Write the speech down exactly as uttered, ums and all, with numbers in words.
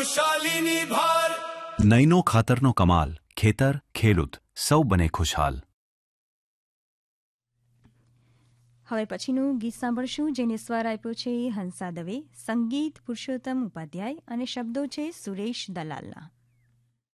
ખુશાલીની ભાર. નૈનો ખાતરનો કમાલ, ખેતર ખેડૂત સૌ બને ખુશહાલ. હવે પછીનું ગીત સાંભળશું, જેને સ્વર આપ્યો છે હંસા દવે, સંગીત પુરુષોત્તમ ઉપાધ્યાય અને શબ્દો છે સુરેશ દલાલના.